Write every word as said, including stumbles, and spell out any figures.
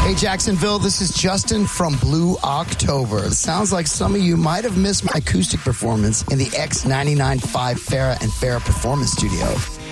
Hey, Jacksonville, this is Justin from Blue October. It sounds like some of you might have missed my acoustic performance in the X ninety-nine point five Farrah and Farrah Performance Studio.